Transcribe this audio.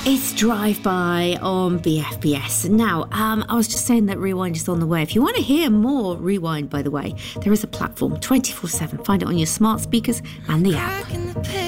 It's Drive By on BFBS. Now, I was just saying that Rewind is on the way. If you want to hear more Rewind, by the way, there is a platform 24/7. Find it on your smart speakers and the app.